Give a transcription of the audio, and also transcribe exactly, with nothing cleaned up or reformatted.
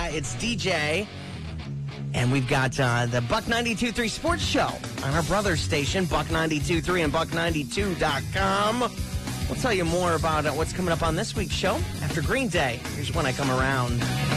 it's D J. And we've got uh, the Buck ninety-two point three Sports Show on our brother station, Buck ninety-two point three and buck ninety-two dot com. We'll tell you more about uh, what's coming up on this week's show after Green Day. Here's When I Come Around.